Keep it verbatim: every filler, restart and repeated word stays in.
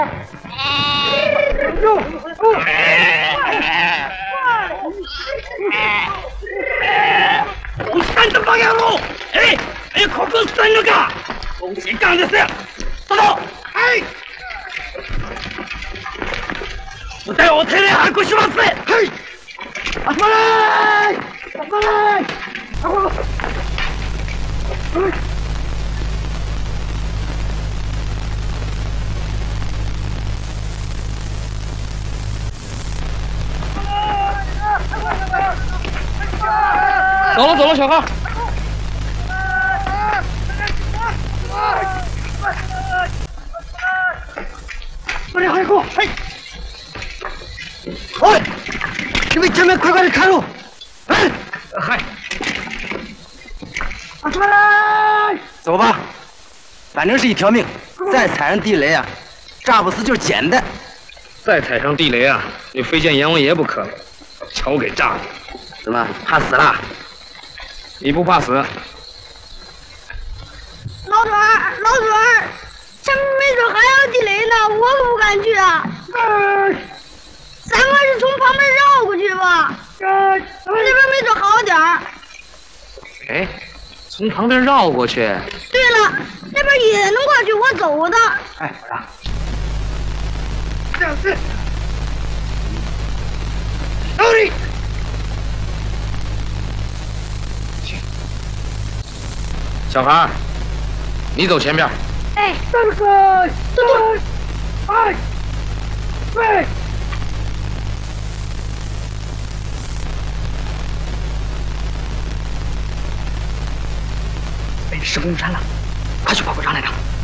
我三的方向路，哎，哎，ここ三のか。時間です。どうぞ。はい。お手お手で運します。はい。集まれ！集まれ！あこ。はい。走了走了，小号。快点，快过！嘿，喂，你们前面快快的开路！哎，嗨，出来！走吧，反正是一条命，再踩上地雷啊，炸不死就是捡的。 再踩上地雷啊，你非见阎王爷不可了，瞧给炸的！ 怎么怕死了？ 你不怕死？ 老准儿，老准儿，前面没准还有地雷呢，我可不敢去啊！呃、咱们是从旁边绕过去吧？呃、那边没准好点儿。 哎，从旁边绕过去？ 对了，那边也能过去，我走的。 哎，老大，这样子，手里。 小孩，你走前边。 哎， 三个， 动动， 哎，对。被石公山了，快去保护上来的。